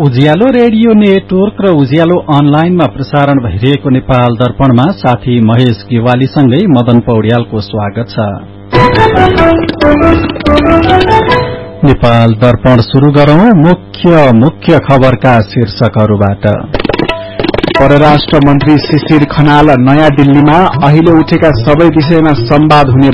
उज्यालो radio network र उज्यालो अनलाइनमा प्रसारण भइरहेको नेपाल दर्पणमा साथी महेश गेवालीसँगै मदन पौड्यालको स्वागत छ। नेपाल दर्पण शुरू गरौं मुख्य खबरका शीर्षकहरूबाट। परराष्ट्र मन्त्री शिशिर खनाल नयाँ दिल्लीमा अहिले उठेका सबै विषयमा संवाद हुने